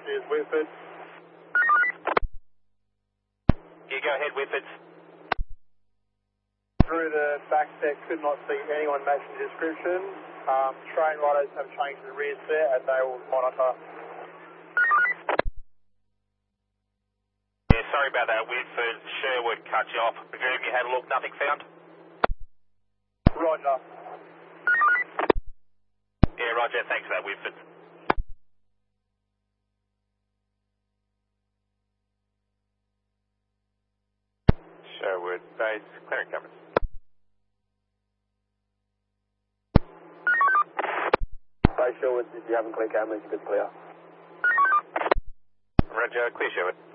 messages, Whitford. Yeah, go ahead, Whitford. Through the back set, could not see anyone matching the description. Train riders have changed the rear set and they will monitor. Yeah, sorry about that, Whitford. Sherwood cut you off. Presume you had a look, nothing found? Roger. Yeah, Roger. Thanks for that, Whitford. Sherwood base, clearing cameras. Base Sherwood, if you haven't clear cameras, you could clear. Roger, clear Sherwood.